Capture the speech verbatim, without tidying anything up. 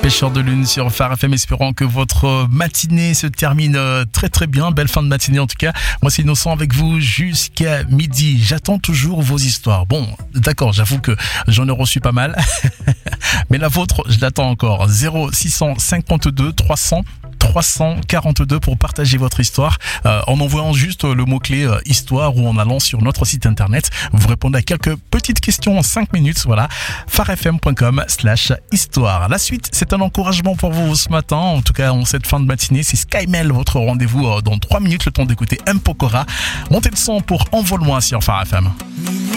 Pêcheur de lune sur Phare F M, espérant que votre matinée se termine très très bien. Belle fin de matinée en tout cas. Moi c'est Innocent avec vous jusqu'à midi. J'attends toujours vos histoires. Bon, d'accord, j'avoue que j'en ai reçu pas mal. Mais la vôtre, je l'attends encore. zéro six cent cinquante-deux trois cents trois cent quarante-deux pour partager votre histoire euh, en envoyant juste le mot-clé euh, histoire ou en allant sur notre site internet. Vous répondez à quelques petites questions en cinq minutes. Voilà, pharefm.com slash histoire. La suite, c'est un encouragement pour vous ce matin. En tout cas, en cette fin de matinée, c'est Skymel, votre rendez-vous euh, dans trois minutes, le temps d'écouter M. Pokora. Montez le son pour Envole-moi sur Phare F M.